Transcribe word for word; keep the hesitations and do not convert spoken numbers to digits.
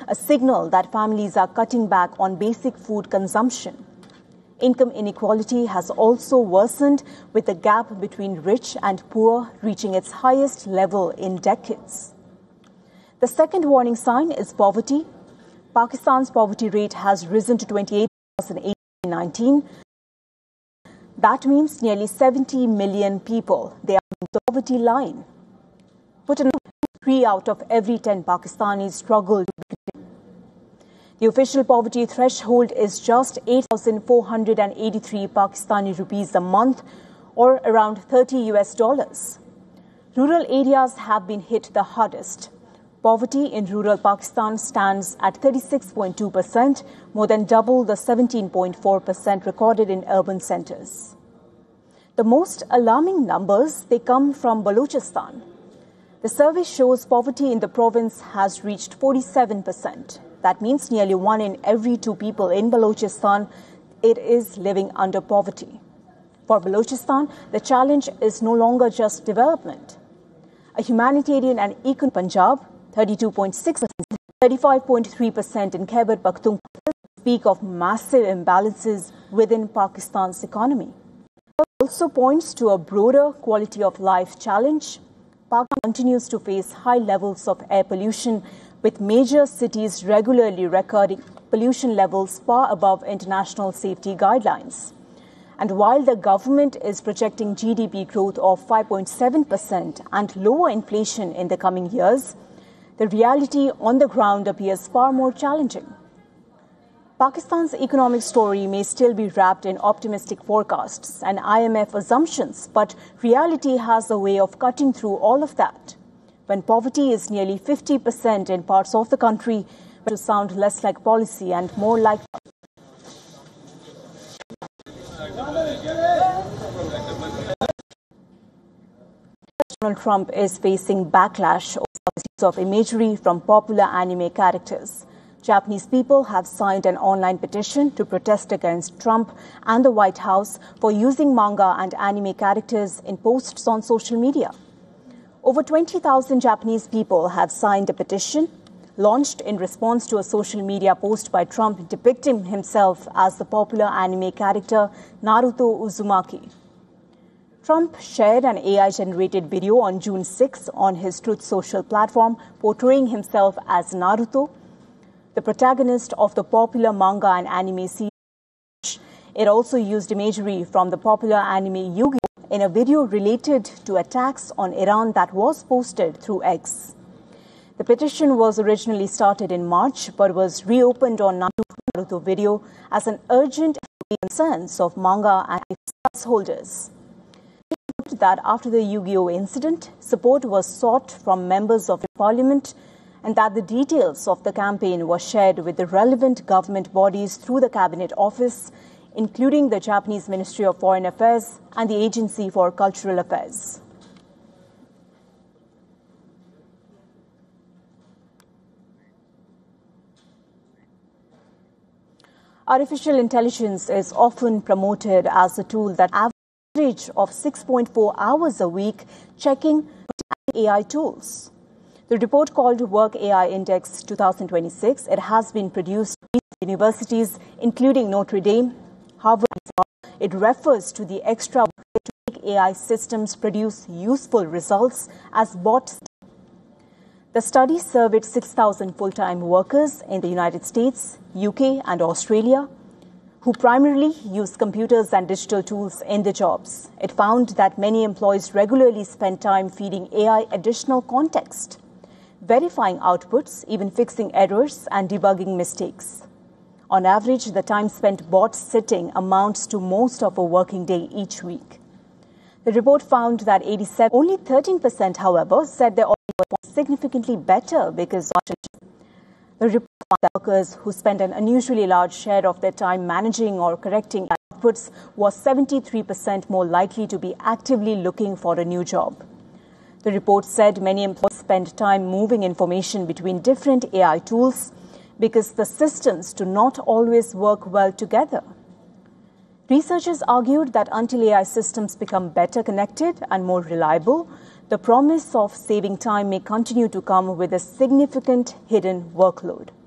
a signal that families are cutting back on basic food consumption. Income inequality has also worsened, with the gap between rich and poor reaching its highest level in decades. The second warning sign is poverty. Pakistan's poverty rate has risen to twenty-eight percent in eighteen nineteen. That means nearly seventy million people. They are on the poverty line. Put another way, three out of every ten Pakistanis struggle to be. The official poverty threshold is just eight thousand four hundred eighty-three Pakistani rupees a month, or around thirty U S dollars. Rural areas have been hit the hardest. Poverty in rural Pakistan stands at thirty-six point two percent, more than double the seventeen point four percent recorded in urban centres. The most alarming numbers, they come from Balochistan. The survey shows poverty in the province has reached forty-seven percent. That means nearly one in every two people in Balochistan, it is living under poverty. For Balochistan, the challenge is no longer just development. A humanitarian and economic Punjab, thirty-two point six percent, thirty-five point three percent in Khyber Pakhtunkhwa, speak of massive imbalances within Pakistan's economy. It also points to a broader quality of life challenge. Pakistan continues to face high levels of air pollution, with major cities regularly recording pollution levels far above international safety guidelines. And while the government is projecting G D P growth of five point seven percent and lower inflation in the coming years, the reality on the ground appears far more challenging. Pakistan's economic story may still be wrapped in optimistic forecasts and I M F assumptions, but reality has a way of cutting through all of that. When poverty is nearly fifty percent in parts of the country, to sound less like policy and more like Donald Trump is facing backlash over use of imagery from popular anime characters. Japanese people have signed an online petition to protest against Trump and the White House for using manga and anime characters in posts on social media. Over twenty thousand Japanese people have signed a petition, launched in response to a social media post by Trump depicting himself as the popular anime character Naruto Uzumaki. Trump shared an A I-generated video on June sixth on his Truth Social platform portraying himself as Naruto, the protagonist of the popular manga and anime series. It also used imagery from the popular anime Yu-Gi-Oh! In a video related to attacks on Iran that was posted through X. The petition was originally started in March but was reopened on Naruto video as an urgent concerns of manga and rights holders. That after the Yu-Gi-Oh! Incident, support was sought from members of the parliament and that the details of the campaign were shared with the relevant government bodies through the Cabinet Office, including the Japanese Ministry of Foreign Affairs and the Agency for Cultural Affairs. Artificial intelligence is often promoted as a tool that average of six point four hours a week checking A I tools. The report called Work A I Index twenty twenty-six, it has been produced by universities including Notre Dame, Harvard. It refers to the extra work to make A I systems produce useful results as bots. The study surveyed six thousand full-time workers in the United States, U K and Australia, who primarily use computers and digital tools in their jobs. It found that many employees regularly spend time feeding A I additional context, verifying outputs, even fixing errors and debugging mistakes. On average, the time spent bot sitting amounts to most of a working day each week. The report found that eighty-seven, only thirteen percent, however, said they were significantly better because of the report found that workers who spend an unusually large share of their time managing or correcting outputs was seventy-three percent more likely to be actively looking for a new job. The report said many employees spend time moving information between different A I tools because the systems do not always work well together. Researchers argued that until A I systems become better connected and more reliable, the promise of saving time may continue to come with a significant hidden workload.